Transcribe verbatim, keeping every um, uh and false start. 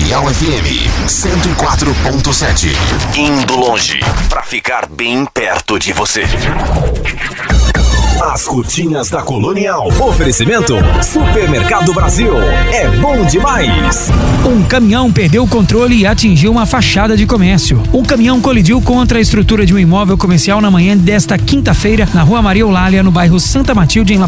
Colonial F M cento e quatro ponto sete. Indo longe pra ficar bem perto de você. As cortinas da Colonial. Oferecimento Supermercado Brasil. É bom demais. Um caminhão perdeu o controle e atingiu uma fachada de comércio. Um caminhão colidiu contra a estrutura de um imóvel comercial na manhã desta quinta-feira na Rua Maria Eulália, no bairro Santa Matilde, em La